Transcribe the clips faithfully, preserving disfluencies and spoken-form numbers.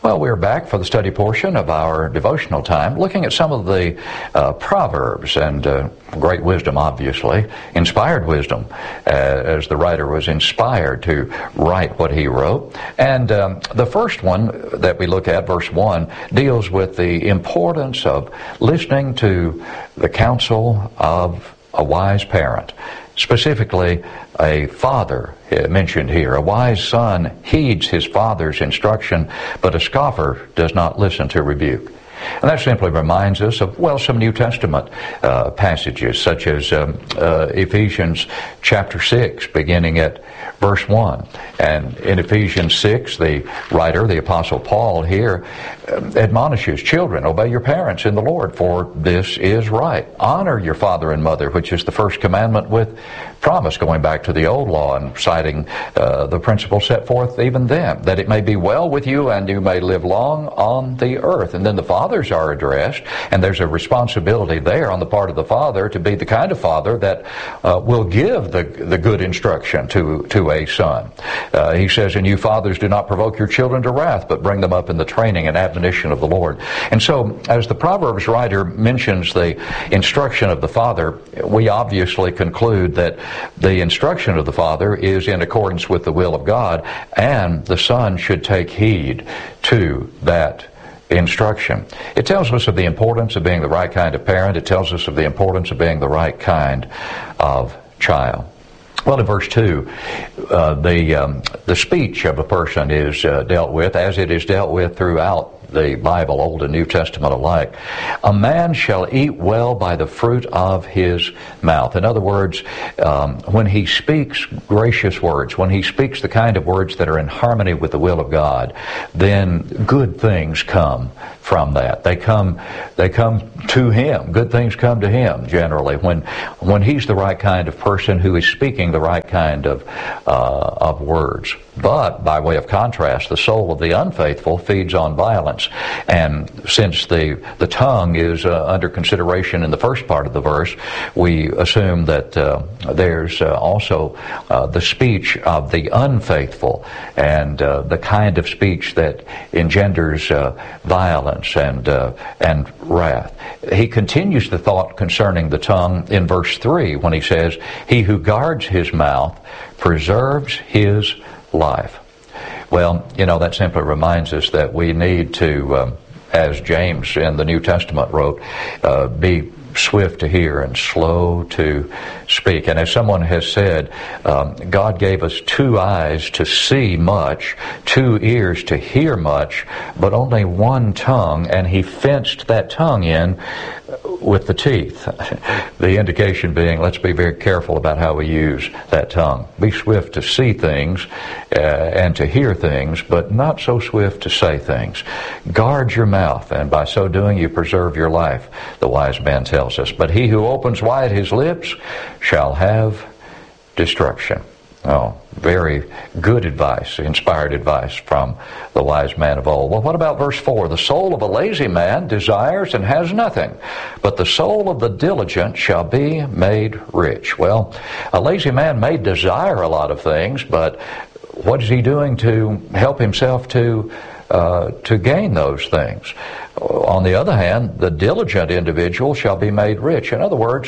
Well, we're back for the study portion of our devotional time, looking at some of the uh, Proverbs and uh, great wisdom, obviously, inspired wisdom, uh, as the writer was inspired to write what he wrote. And um, the first one that we look at, verse one, deals with the importance of listening to the counsel of a wise parent. Specifically, a father mentioned here. A wise son heeds his father's instruction, but a scoffer does not listen to rebuke. And that simply reminds us of, well, some New Testament uh, passages, such as um, uh, Ephesians chapter six, beginning at verse one. And in Ephesians six, the writer, the Apostle Paul here, uh, admonishes children, obey your parents in the Lord, for this is right. Honor your father and mother, which is the first commandment with promise, going back to the old law and citing uh, the principle set forth even then, that it may be well with you and you may live long on the earth. And then the fathers are addressed, and there's a responsibility there on the part of the father to be the kind of father that uh, will give the the good instruction to, to a son. Uh, he says, and you fathers, do not provoke your children to wrath, but bring them up in the training and admonition of the Lord. And so, as the Proverbs writer mentions the instruction of the father, we obviously conclude that the instruction of the father is in accordance with the will of God, and the son should take heed to that instruction. It tells us of the importance of being the right kind of parent. It tells us of the importance of being the right kind of child. Well, in verse two, uh, the um, the speech of a person is uh, dealt with as it is dealt with throughout the Bible, Old and New Testament alike. A man shall eat well by the fruit of his mouth. In other words, um, when he speaks gracious words, when he speaks the kind of words that are in harmony with the will of God, then good things come from that. They come, they come to him. Good things come to him generally when when he's the right kind of person who is speaking the right kind of uh, of words. But by way of contrast, the soul of the unfaithful feeds on violence. And since the the tongue is uh, under consideration in the first part of the verse, we assume that uh, there's uh, also uh, the speech of the unfaithful, and uh, the kind of speech that engenders uh, violence and uh, and wrath. He continues the thought concerning the tongue in verse three when he says, "He who guards his mouth preserves his life." Well, you know, that simply reminds us that we need to, um, as James in the New Testament wrote, uh, be swift to hear and slow to speak. And as someone has said, um, God gave us two eyes to see much, two ears to hear much, but only one tongue, and he fenced that tongue in with the teeth. The indication being, let's be very careful about how we use that tongue. Be swift to see things uh, and to hear things, but not so swift to say things. Guard your mouth, and by so doing you preserve your life, the wise man tells us. But he who opens wide his lips shall have destruction. Oh, very good advice, inspired advice from the wise man of old. Well, what about verse four? The soul of a lazy man desires and has nothing, but the soul of the diligent shall be made rich. Well, a lazy man may desire a lot of things, but what is he doing to help himself to uh, to gain those things? On the other hand, the diligent individual shall be made rich. In other words,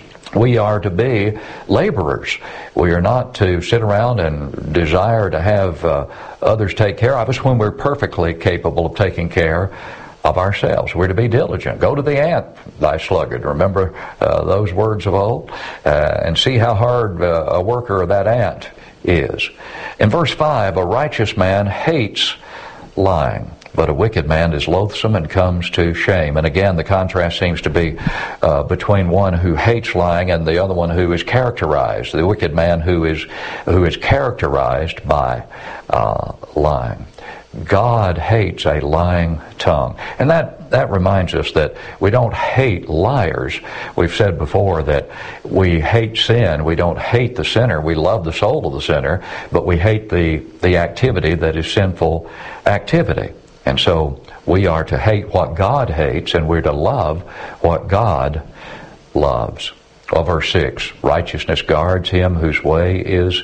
we are to be laborers. We are not to sit around and desire to have uh, others take care of us when we're perfectly capable of taking care of ourselves. We're to be diligent. Go to the ant, thy sluggard. Remember uh, those words of old? Uh, and see how hard uh, a worker that ant is. In verse five, a righteous man hates lying, but a wicked man is loathsome and comes to shame. And again, the contrast seems to be uh, between one who hates lying and the other one who is characterized, the wicked man who is who is characterized by uh, lying. God hates a lying tongue. And that, that reminds us that we don't hate liars. We've said before that we hate sin. We don't hate the sinner. We love the soul of the sinner, but we hate the, the activity that is sinful activity. And so we are to hate what God hates, and we're to love what God loves. Well, verse six, righteousness guards him whose way is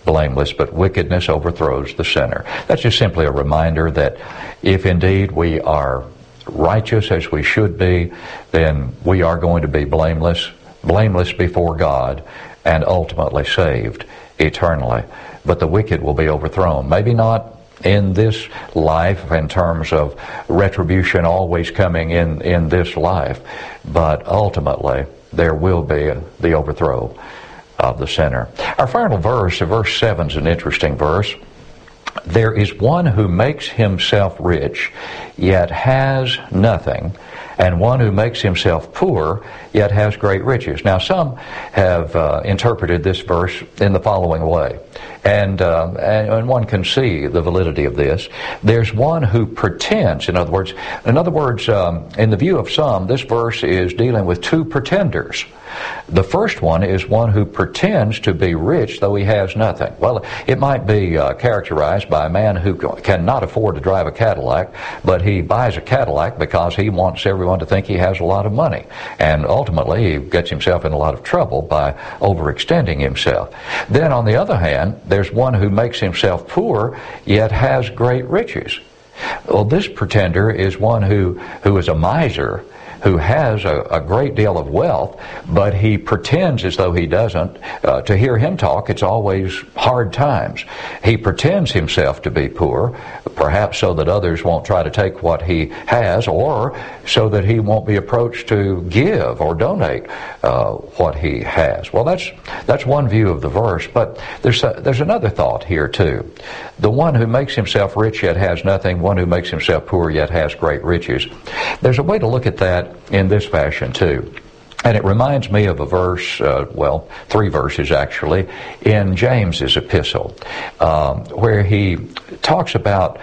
blameless, but wickedness overthrows the sinner. That's just simply a reminder that if indeed we are righteous as we should be, then we are going to be blameless, blameless before God, and ultimately saved eternally. But the wicked will be overthrown. Maybe not in this life in terms of retribution always coming in, in this life, but ultimately there will be the overthrow of the sinner. Our final verse, verse seven, is an interesting verse. There is one who makes himself rich, yet has nothing, and one who makes himself poor, yet has great riches. Now, some have uh, interpreted this verse in the following way, and, uh, and one can see the validity of this. There's one who pretends, in other words, in other words, um, in the view of some, this verse is dealing with two pretenders. The first one is one who pretends to be rich though he has nothing. Well, it might be uh, characterized by a man who cannot afford to drive a Cadillac, but he buys a Cadillac because he wants everyone to think he has a lot of money. And ultimately, he gets himself in a lot of trouble by overextending himself. Then, on the other hand, there's one who makes himself poor, yet has great riches. Well, this pretender is one who, who is a miser, who has a, a great deal of wealth, but he pretends as though he doesn't. Uh, to hear him talk, it's always hard times. He pretends himself to be poor, perhaps so that others won't try to take what he has, or so that he won't be approached to give or donate uh, what he has. Well, that's that's one view of the verse, but there's a, there's another thought here too. The one who makes himself rich yet has nothing, one who makes himself poor yet has great riches. There's a way to look at that in this fashion too. And it reminds me of a verse, uh, well, three verses actually, in James's epistle, um, where he talks about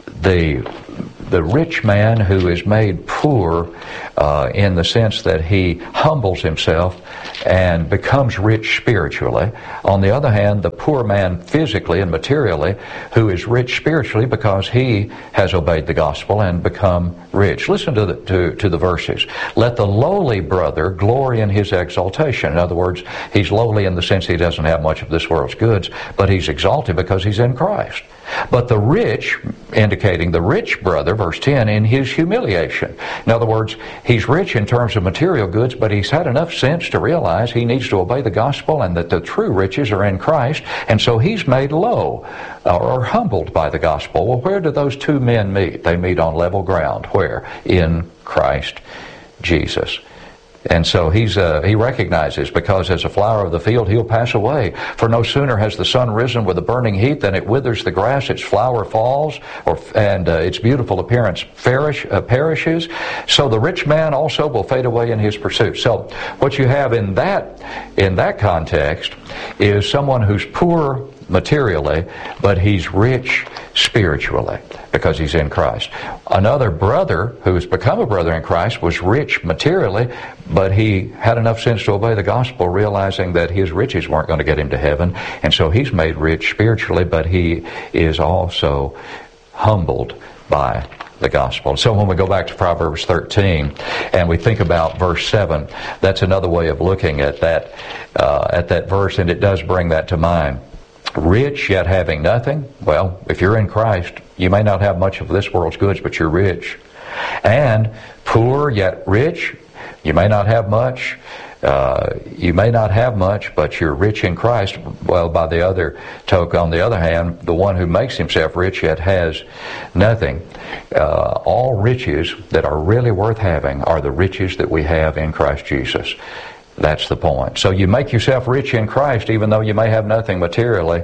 the the rich man who is made poor uh, in the sense that he humbles himself and becomes rich spiritually. On the other hand, the poor man physically and materially who is rich spiritually because he has obeyed the gospel and become rich. Listen to the, to, to the verses. Let the lowly brother glory in his exaltation. In other words, he's lowly in the sense he doesn't have much of this world's goods, but he's exalted because he's in Christ. But the rich, indicating the rich brother, verse ten, in his humiliation. In other words, he's rich in terms of material goods, but he's had enough sense to realize he needs to obey the gospel and that the true riches are in Christ, and so he's made low or humbled by the gospel. Well, where do those two men meet? They meet on level ground. Where? In Christ Jesus. And so he's uh, he recognizes, because as a flower of the field he'll pass away. For no sooner has the sun risen with a burning heat than it withers the grass, its flower falls, or and uh, its beautiful appearance perish, uh, perishes. So the rich man also will fade away in his pursuit. So what you have in that in that context is someone who's poor materially, but he's rich spiritually because he's in Christ. Another brother who has become a brother in Christ was rich materially, but he had enough sense to obey the gospel, realizing that his riches weren't going to get him to heaven, and so he's made rich spiritually, but he is also humbled by the gospel. So when we go back to Proverbs thirteen and we think about verse seven, that's another way of looking at that uh, at that verse, and it does bring that to mind. Rich yet having nothing. Well, if you're in Christ, you may not have much of this world's goods, but you're rich. And poor yet rich. You may not have much. Uh, you may not have much, but you're rich in Christ. Well, by the other token, on the other hand, the one who makes himself rich yet has nothing. Uh, all riches that are really worth having are the riches that we have in Christ Jesus. That's the point. So you make yourself rich in Christ even though you may have nothing materially.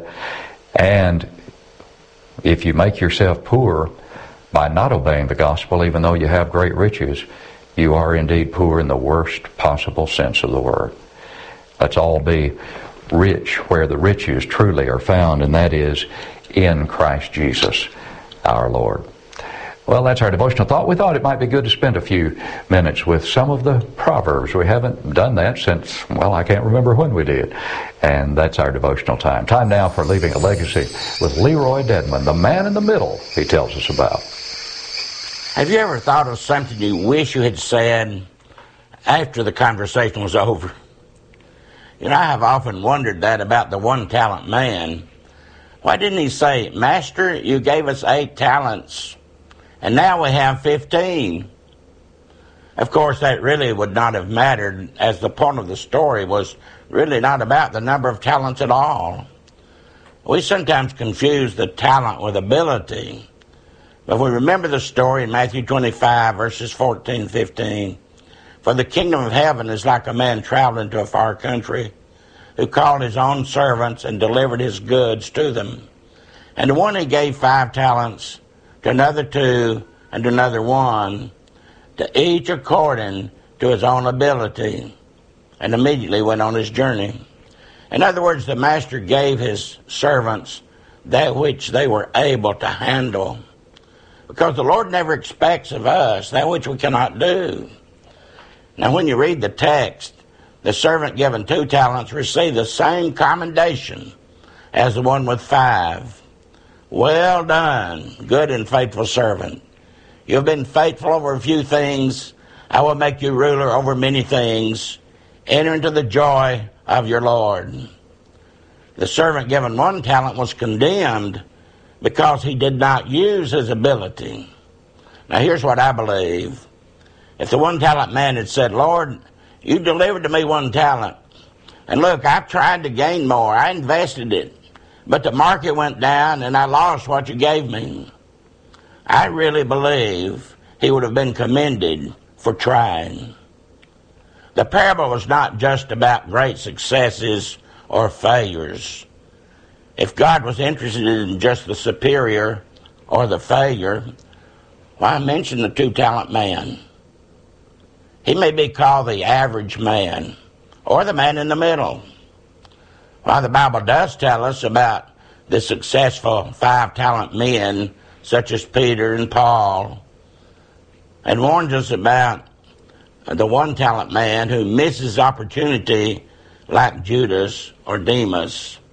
And if you make yourself poor by not obeying the gospel even though you have great riches, you are indeed poor in the worst possible sense of the word. Let's all be rich where the riches truly are found, and that is in Christ Jesus our Lord. Well, that's our devotional thought. We thought it might be good to spend a few minutes with some of the Proverbs. We haven't done that since, well, I can't remember when we did. And that's our devotional time. Time now for Leaving a Legacy with Leroy Dedman, the man in the middle he tells us about. Have you ever thought of something you wish you had said after the conversation was over? You know, I have often wondered that about the one-talent man Why didn't he say, Master, you gave us eight talents, and now we have fifteen? Of course, that really would not have mattered, as the point of the story was really not about the number of talents at all. We sometimes confuse the talent with ability. But if we remember the story in Matthew twenty-five, verses fourteen and fifteen, for the kingdom of heaven is like a man traveling to a far country, who called his own servants and delivered his goods to them. And to one he gave five talents, to another two, and to another one, to each according to his own ability, and immediately went on his journey. In other words, the master gave his servants that which they were able to handle, because the Lord never expects of us that which we cannot do. Now, when you read the text, the servant given two talents received the same commendation as the one with five. Well done, good and faithful servant. You have been faithful over a few things. I will make you ruler over many things. Enter into the joy of your Lord. The servant given one talent was condemned because he did not use his ability. Now, here's what I believe. If the one talent man had said, Lord, you delivered to me one talent, and look, I've tried to gain more. I invested it, but the market went down and I lost what you gave me, I really believe he would have been commended for trying. The parable was not just about great successes or failures. If God was interested in just the superior or the failure, why mention the two-talent man? He may be called the average man or the man in the middle. While the Bible does tell us about the successful five-talent men such as Peter and Paul, and warns us about the one-talent man who misses opportunity like Judas or Demas.